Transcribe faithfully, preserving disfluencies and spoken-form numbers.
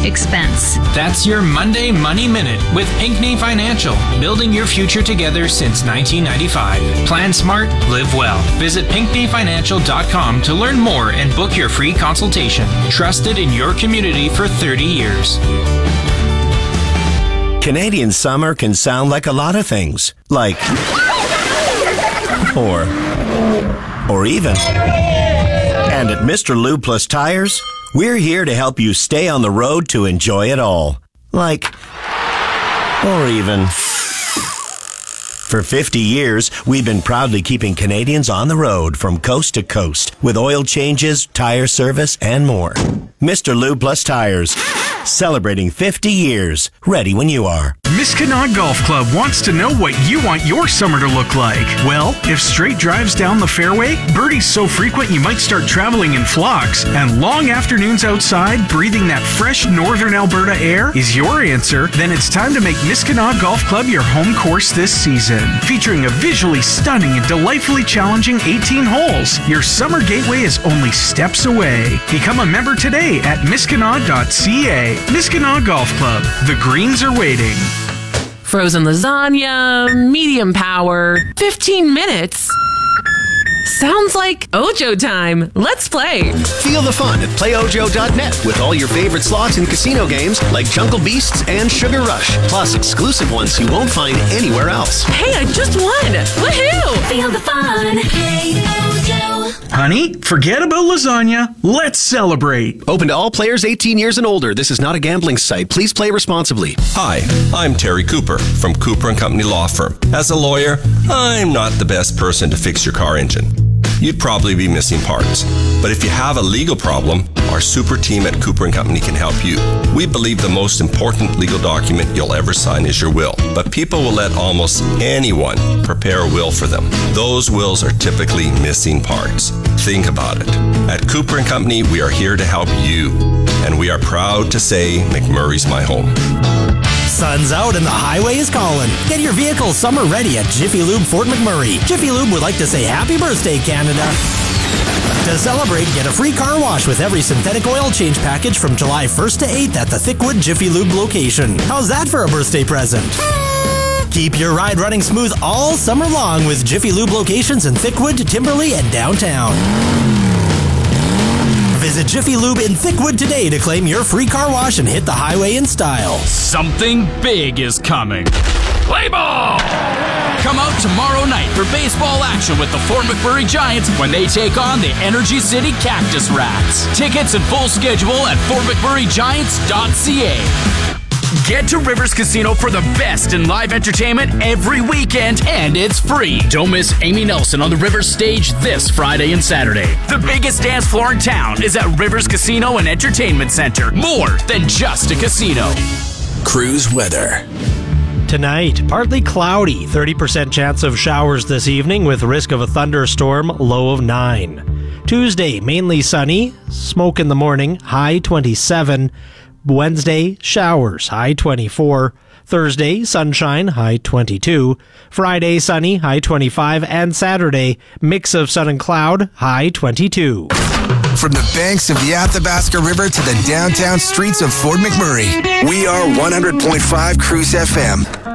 expense. That's your Monday Money Minute with Pinckney Financial, building your future together since nineteen ninety-five. Plan smart, live well. Visit pinckney financial dot com to learn more and book your free consultation. Trusted in your community for thirty years. Canadian summer can sound like a lot of things, like, or, or even. And at Mister Lube Plus Tires, we're here to help you stay on the road to enjoy it all, like, or even. For fifty years, we've been proudly keeping Canadians on the road from coast to coast with oil changes, tire service, and more. Mister Lube Plus Tires, celebrating fifty years. Ready when you are. Miskinaw Golf Club wants to know what you want your summer to look like. Well, if straight drives down the fairway, birdies so frequent you might start traveling in flocks, and long afternoons outside breathing that fresh northern Alberta air is your answer, then it's time to make Miskinaw Golf Club your home course this season. Featuring a visually stunning and delightfully challenging eighteen holes, your summer gateway is only steps away. Become a member today at miskinaw dot c a. Miskinaw Golf Club. The greens are waiting. Frozen lasagna, medium power, fifteen minutes. Sounds like Ojo time. Let's play. Feel the fun at play ojo dot net with all your favorite slots and casino games like Jungle Beasts and Sugar Rush, plus exclusive ones you won't find anywhere else. Hey, I just won. Woohoo! Feel the fun. Play Ojo. Honey, forget about lasagna. Let's celebrate. Open to all players eighteen years and older. This is not a gambling site. Please play responsibly. Hi, I'm Terry Cooper from Cooper and Company Law Firm. As a lawyer, I'm not the best person to fix your car engine. You'd probably be missing parts. But if you have a legal problem, our super team at Cooper and Company can help you. We believe the most important legal document you'll ever sign is your will. But people will let almost anyone prepare a will for them. Those wills are typically missing parts. Think about it. At Cooper and Company, we are here to help you. And we are proud to say McMurray's my home. Sun's out and the highway is calling. Get your vehicle summer ready at Jiffy Lube Fort McMurray. Jiffy Lube would like to say happy birthday, Canada. To celebrate, get a free car wash with every synthetic oil change package from July first to eighth at the Thickwood Jiffy Lube location. How's that for a birthday present? Keep your ride running smooth all summer long with Jiffy Lube locations in Thickwood, Timberley, and downtown. Visit Jiffy Lube in Thickwood today to claim your free car wash and hit the highway in style. Something big is coming. Play ball! Come out tomorrow night for baseball action with the Fort McMurray Giants when they take on the Energy City Cactus Rats. Tickets and full schedule at fort mcmurray giants dot c a. Get to Rivers Casino for the best in live entertainment every weekend, and it's free. Don't miss Amy Nelson on the Rivers stage this Friday and Saturday. The biggest dance floor in town is at Rivers Casino and Entertainment Center. More than just a casino. Cruise weather. Tonight, partly cloudy, thirty percent chance of showers this evening with risk of a thunderstorm, low of nine. Tuesday, mainly sunny, smoke in the morning, high twenty-seven. Wednesday, showers, high twenty-four. Thursday, sunshine, high twenty-two. Friday, sunny, high twenty-five. And Saturday, mix of sun and cloud, high twenty-two. From the banks of the Athabasca River to the downtown streets of Fort McMurray, we are one hundred point five Cruise F M.